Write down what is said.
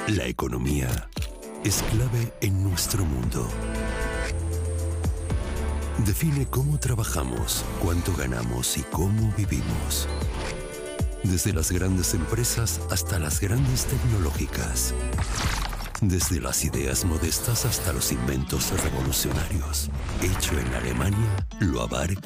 La economía es clave en nuestro mundo. Define cómo trabajamos, cuánto ganamos y cómo vivimos. Desde las grandes empresas hasta las grandes tecnológicas. Desde las ideas modestas hasta los inventos revolucionarios. Hecho en Alemania, lo abarca